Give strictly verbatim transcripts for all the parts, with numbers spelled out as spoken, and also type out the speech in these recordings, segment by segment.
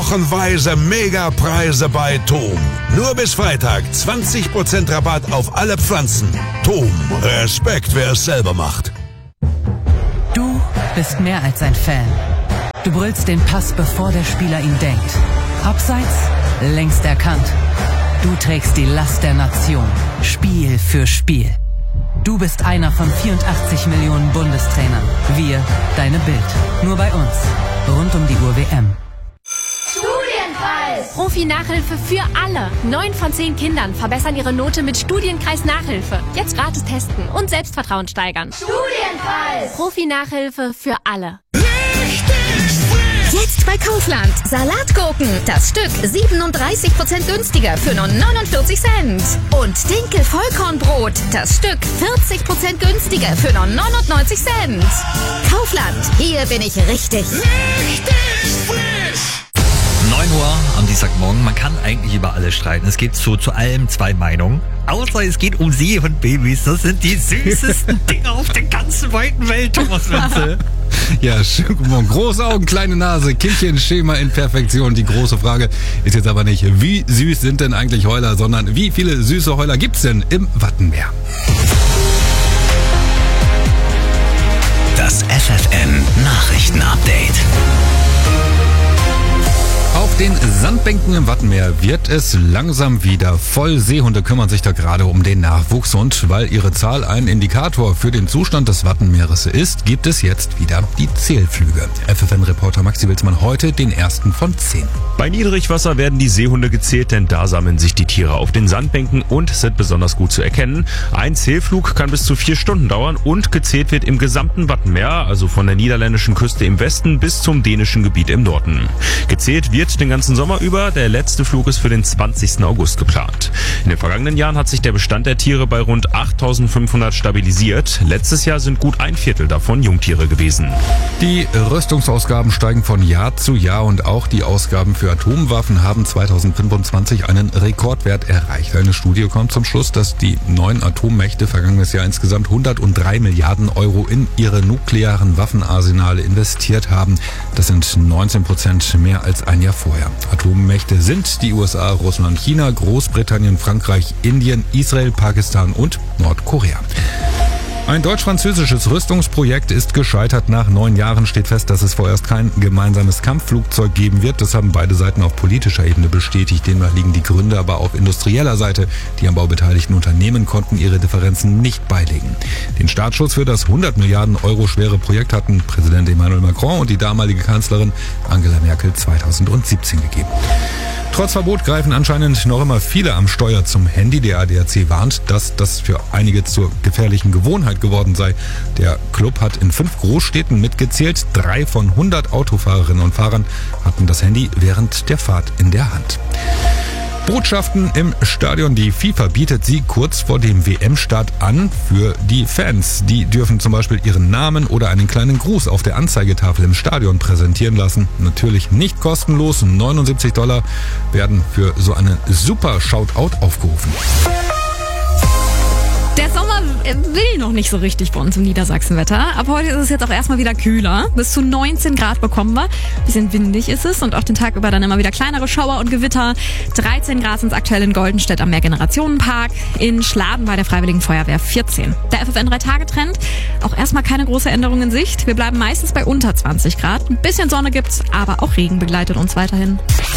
wochenweise Megapreise bei Thom. Nur bis Freitag zwanzig Prozent Rabatt auf alle Pflanzen. Thom, Respekt, wer es selber macht. Du bist mehr als ein Fan. Du brüllst den Pass, bevor der Spieler ihn denkt. Abseits, längst erkannt. Du trägst die Last der Nation, Spiel für Spiel. Du bist einer von vierundachtzig Millionen Bundestrainern. Wir, deine Bild. Nur bei uns. Rund um die Uhr W M. Studienkreis! Profi-Nachhilfe für alle. Neun von zehn Kindern verbessern ihre Note mit Studienkreis-Nachhilfe. Jetzt gratis testen und Selbstvertrauen steigern. Studienkreis! Profi-Nachhilfe für alle. Jetzt bei Kaufland. Salatgurken. Das Stück siebenunddreißig Prozent günstiger für nur neunundvierzig Cent. Und Dinkel Vollkornbrot. Das Stück vierzig Prozent günstiger für nur neunundneunzig Cent. Kaufland. Hier bin ich richtig. Richtig frisch. neun Uhr am Dienstagmorgen. Man kann eigentlich über alles streiten. Es gibt so zu allem zwei Meinungen. Außer es geht um Seehundbabys. Das sind die süßesten Dinge auf der ganzen weiten Welt, Thomas Wenzel. Ja, schönen guten Morgen. Große Augen, kleine Nase, Kindchenschema in Perfektion. Die große Frage ist jetzt aber nicht, wie süß sind denn eigentlich Heuler, sondern wie viele süße Heuler gibt's denn im Wattenmeer? Das F F M Nachrichtenupdate. Auf den Sandbänken im Wattenmeer wird es langsam wieder voll. Seehunde kümmern sich da gerade um den Nachwuchs und weil ihre Zahl ein Indikator für den Zustand des Wattenmeeres ist, gibt es jetzt wieder die Zählflüge. F F N-Reporter Maxi Wilsmann heute den ersten von zehn. Bei Niedrigwasser werden die Seehunde gezählt, denn da sammeln sich die Tiere auf den Sandbänken und sind besonders gut zu erkennen. Ein Zählflug kann bis zu vier Stunden dauern und gezählt wird im gesamten Wattenmeer, also von der niederländischen Küste im Westen bis zum dänischen Gebiet im Norden. Gezählt wird den ganzen Sommer über. Der letzte Flug ist für den zwanzigsten August geplant. In den vergangenen Jahren hat sich der Bestand der Tiere bei rund achttausendfünfhundert stabilisiert. Letztes Jahr sind gut ein Viertel davon Jungtiere gewesen. Die Rüstungsausgaben steigen von Jahr zu Jahr und auch die Ausgaben für Atomwaffen haben zweitausendfünfundzwanzig einen Rekordwert erreicht. Eine Studie kommt zum Schluss, dass die neun Atommächte vergangenes Jahr insgesamt hundertdrei Milliarden Euro in ihre nuklearen Waffenarsenale investiert haben. Das sind neunzehn Prozent mehr als ein Jahr vorher. Atommächte sind die U S A, Russland, China, Großbritannien, Frankreich, Indien, Israel, Pakistan und Nordkorea. Ein deutsch-französisches Rüstungsprojekt ist gescheitert. Nach neun Jahren steht fest, dass es vorerst kein gemeinsames Kampfflugzeug geben wird. Das haben beide Seiten auf politischer Ebene bestätigt. Demnach liegen die Gründe aber auf industrieller Seite. Die am Bau beteiligten Unternehmen konnten ihre Differenzen nicht beilegen. Den Startschuss für das hundert Milliarden Euro schwere Projekt hatten Präsident Emmanuel Macron und die damalige Kanzlerin Angela Merkel zweitausendsiebzehn gegeben. Trotz Verbot greifen anscheinend noch immer viele am Steuer zum Handy. Der A D A C warnt, dass das für einige zur gefährlichen Gewohnheit geworden sei. Der Club hat in fünf Großstädten mitgezählt. Drei von hundert Autofahrerinnen und Fahrern hatten das Handy während der Fahrt in der Hand. Botschaften im Stadion. Die FIFA bietet sie kurz vor dem W M-Start an für die Fans. Die dürfen zum Beispiel ihren Namen oder einen kleinen Gruß auf der Anzeigetafel im Stadion präsentieren lassen. Natürlich nicht kostenlos. neunundsiebzig Dollar werden für so einen super Shoutout aufgerufen. Der Sommer will noch nicht so richtig bei uns im Niedersachsenwetter. Ab heute ist es jetzt auch erstmal wieder kühler. Bis zu neunzehn Grad bekommen wir. Bisschen windig ist es und auch den Tag über dann immer wieder kleinere Schauer und Gewitter. dreizehn Grad sind es aktuell in Goldenstedt am Mehrgenerationenpark. In Schladen bei der Freiwilligen Feuerwehr vierzehn. Der F F N drei Tage Trend. Auch erstmal keine große Änderung in Sicht. Wir bleiben meistens bei unter zwanzig Grad. Ein bisschen Sonne gibt's, aber auch Regen begleitet uns weiterhin.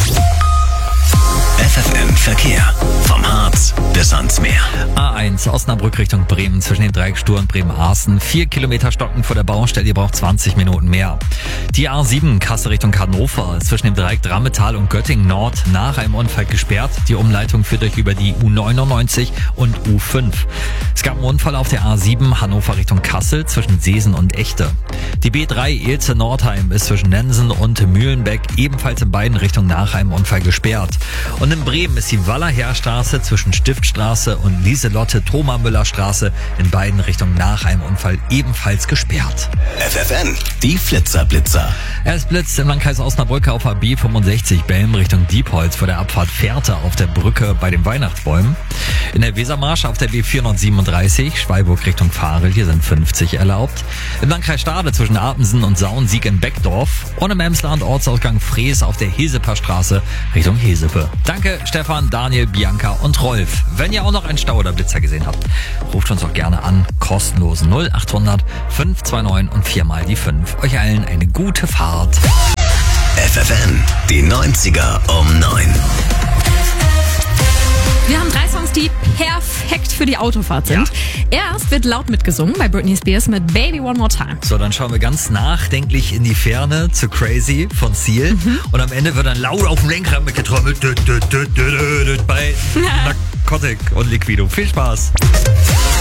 F F M Verkehr. Vom Harz bis ans Meer. A eins Osnabrück Richtung Bremen zwischen dem Dreieck Stur und Bremen-Arsen. Vier Kilometer stocken vor der Baustelle, ihr braucht zwanzig Minuten mehr. Die A sieben Kassel Richtung Hannover zwischen dem Dreieck Drammetal und Göttingen Nord nach einem Unfall gesperrt. Die Umleitung führt euch über die U neunundneunzig und U fünf. Es gab einen Unfall auf der A sieben Hannover Richtung Kassel zwischen Seesen und Echte. Die B drei Ilze-Nordheim ist zwischen Nensen und Mühlenbeck ebenfalls in beiden Richtungen nach einem Unfall gesperrt. Und in Bremen ist die Wallerherstraße zwischen Stiftstraße und Lieselotte-Thoma-Müller-Straße in beiden Richtungen nach einem Unfall ebenfalls gesperrt. F F N, die Flitzerblitzer. Es blitzt im Landkreis Osnabrück auf A B fünfundsechzig Belm Richtung Diepholz vor der Abfahrt Fährte auf der Brücke bei den Weihnachtsbäumen. In der Wesermarsch auf der B vierhundertsiebenunddreißig Schwalburg Richtung Fahrel, hier sind fünfzig erlaubt. Im Landkreis Stade zwischen Artensen und Saunsieg in Beckdorf und im Emsland Ortsausgang Frees auf der Heseper Straße Richtung Hesepe. Danke Stefan, Daniel, Bianca und Rolf. Wenn ihr auch noch einen Stau oder Blitzer gesehen habt, ruft uns doch gerne an. Kostenlos null achthundert fünf zwei neun und viermal die fünf. Euch allen eine gute Fahrt. F F N, die neunziger um neun. Wir haben drei Songs, die perfekt für die Autofahrt sind. Ja. Erst wird laut mitgesungen bei Britney Spears mit Baby One More Time. So, dann schauen wir ganz nachdenklich in die Ferne zu Crazy von Seal. Mhm. Und am Ende wird dann laut auf dem Lenkrad mitgetrommelt bei Narcotic und Liquido. Viel Spaß.